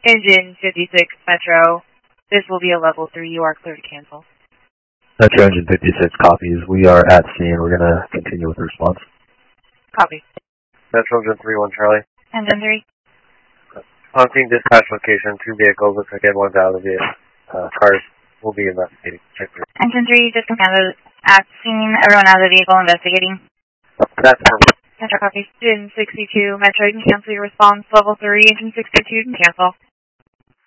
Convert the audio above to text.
Engine 56 Metro. This will be a level 3. You are clear to cancel. Metro Engine 56 copies. We are at scene. We're going to continue with the response. Copy. Metro Engine 3-1 Charlie. Engine 3. Hunting dispatch location. 2 vehicles. Looks like everyone's out of the cars. We'll be investigating. Check through. Engine 3 just commanded at scene. Everyone out of the vehicle investigating. That's perfect. Metro copy. Engine 62 Metro. You can cancel your response. Level 3. Engine 62 you can cancel.